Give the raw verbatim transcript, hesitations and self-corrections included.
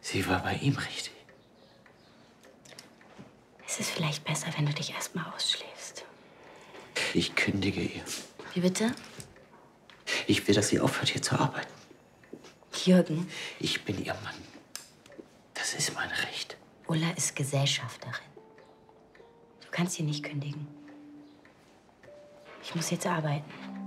Sie war bei ihm richtig. Es ist vielleicht besser, wenn du dich erst mal ausschläfst. Ich kündige ihr. Wie bitte? Ich will, dass sie aufhört, hier zu arbeiten. Jürgen. Ich bin ihr Mann. Das ist mein Recht. Ulla ist Gesellschafterin. Du kannst sie nicht kündigen. Ich muss jetzt arbeiten.